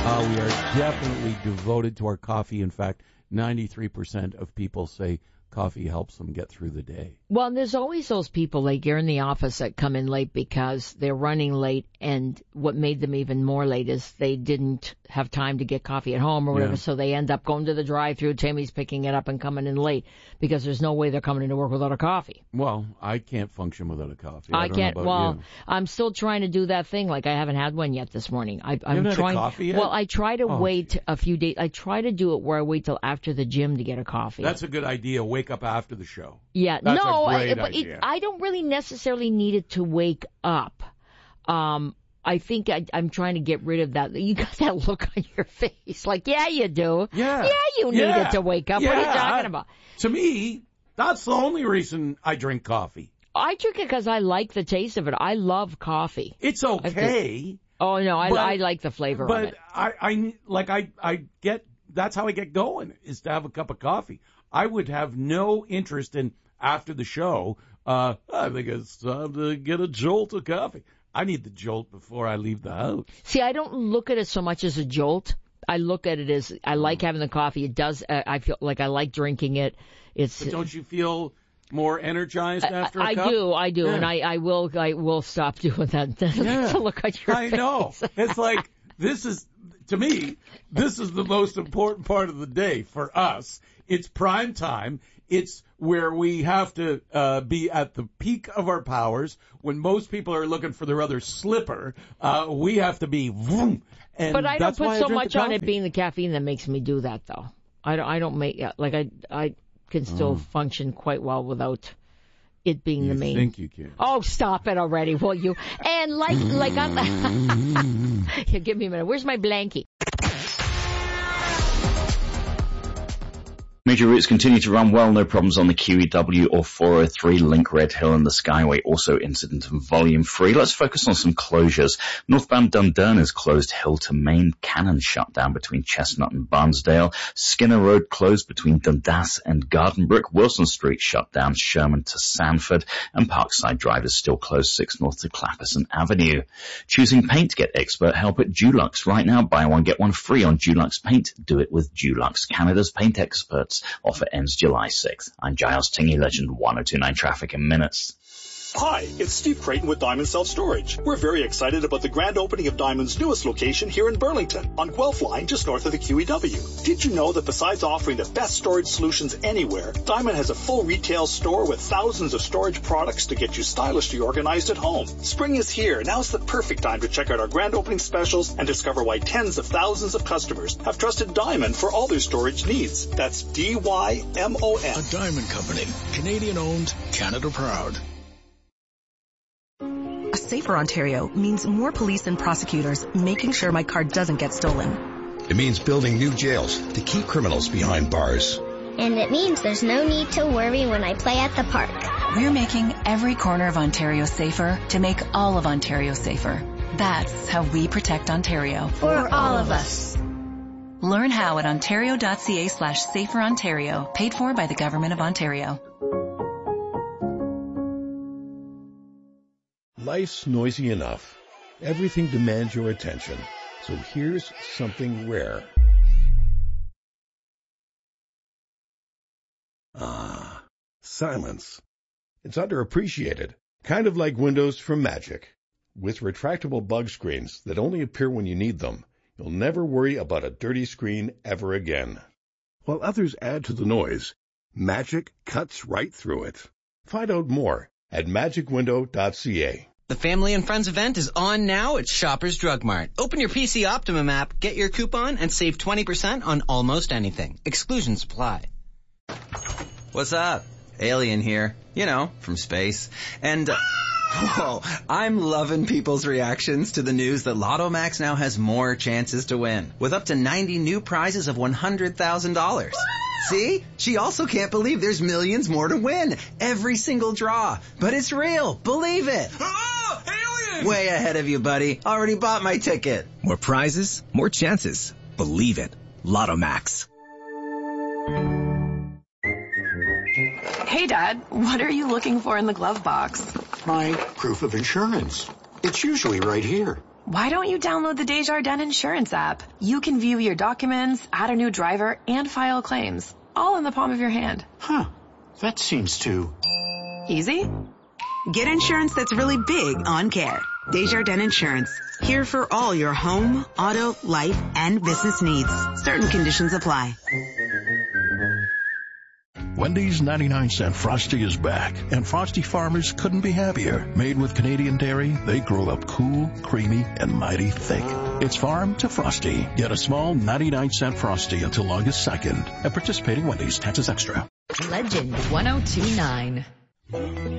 We are definitely devoted to our coffee. In fact, 93% of people say coffee helps them get through the day. Well, there's always those people, like you're in the office, that come in late because they're running late, and what made them even more late is they didn't have time to get coffee at home or whatever, so they end up going to the drive-thru. Tammy's picking it up and coming in late because there's no way they're coming into work without a coffee. Well, I can't function without a coffee. I don't can't. know about Well, you. I'm still trying to do that thing. Like, I haven't had one yet this morning. I'm haven't had trying. a coffee yet? Well, I try to wait a few days. I try to do it where I wait till after the gym to get a coffee. That's a good idea. Wake up after the show. Yeah, That's no, a great but idea. I don't really necessarily need it to wake up. I think I'm trying to get rid of that. You got that look on your face, like, yeah, you do. Yeah, you need it to wake up. What are you talking about? To me, that's the only reason I drink coffee. I drink it because I like the taste of it. I love coffee. It's okay. Oh no, I like the flavor of it. But I get, that's how I get going, is to have a cup of coffee. I would have no interest in, after the show, I think it's time to get a jolt of coffee. I need the jolt before I leave the house. See, I don't look at it so much as a jolt. I look at it as, I like having the coffee. It does, I feel like I like drinking it. But don't you feel more energized after a cup? I do, Yeah. and I will stop doing that. To look at your face. I know. It's like, to me, this is the most important part of the day for us. It's prime time. It's where we have to be at the peak of our powers. When most people are looking for their other slipper, we have to be vroom. And but I don't that's put why so I drink much the on it coffee. being the caffeine that makes me do that, though. I don't make, like, I can still function quite well without it being the main. You think you can? Oh, stop it already, will you? And like I'm. Here, give me a minute. Where's my blankie? Major routes continue to run well, no problems on the QEW or 403 Link Red Hill and the Skyway, also incident and volume free. Let's focus on some closures. Northbound Dundurn is closed Hill to Main, Cannon shut down between Chestnut and Barnsdale, Skinner Road closed between Dundas and Gardenbrook, Wilson Street shut down Sherman to Sanford, and Parkside Drive is still closed 6 north to Clapperson Avenue. Choosing paint, get expert help at Dulux right now. Buy one, get one free on Dulux Paint. Do it with Dulux, Canada's paint experts. Offer ends July 6th. I'm Giles Tingy, Legend 1029 Traffic in Minutes. Hi, it's Steve Creighton with Diamond Self-Storage. We're very excited about the grand opening of Diamond's newest location here in Burlington, on Guelph Line, just north of the QEW. Did you know that besides offering the best storage solutions anywhere, Diamond has a full retail store with thousands of storage products to get you stylishly organized at home? Spring is here. Now's the perfect time to check out our grand opening specials and discover why tens of thousands of customers have trusted Diamond for all their storage needs. That's DYMON. A Diamond Company. Canadian owned, Canada proud. A safer Ontario means more police and prosecutors making sure my car doesn't get stolen. It means building new jails to keep criminals behind bars. And it means there's no need to worry when I play at the park. We're making every corner of Ontario safer to make all of Ontario safer. That's how we protect Ontario. For all of us. Learn how at ontario.ca/saferontario, paid for by the Government of Ontario. Life's noisy enough. Everything demands your attention. So here's something rare. Silence. It's underappreciated. Kind of like Windows from Magic. With retractable bug screens that only appear when you need them, you'll never worry about a dirty screen ever again. While others add to the noise, Magic cuts right through it. Find out more at magicwindow.ca. The Family and Friends event is on now at Shoppers Drug Mart. Open your PC Optimum app, get your coupon, and save 20% on almost anything. Exclusions apply. What's up? Alien here. You know, from space. And, whoa, I'm loving people's reactions to the news that Lotto Max now has more chances to win, with up to 90 new prizes of $100,000. See? She also can't believe there's millions more to win. Every single draw. But it's real. Believe it. Oh, alien! Way ahead of you, buddy. Already bought my ticket. More prizes, more chances. Believe it. Lotto Max. Hey, Dad, what are you looking for in the glove box? My proof of insurance. It's usually right here. Why don't you download the Desjardins Insurance app? You can view your documents, add a new driver, and file claims, all in the palm of your hand. Huh. That seems too... easy? Get insurance that's really big on care. Desjardins Insurance. Here for all your home, auto, life, and business needs. Certain conditions apply. Wendy's 99-cent Frosty is back, and Frosty farmers couldn't be happier. Made with Canadian dairy, they grow up cool, creamy, and mighty thick. It's farm to Frosty. Get a small 99-cent Frosty until August 2nd. At participating Wendy's, taxes extra. Legend 1029.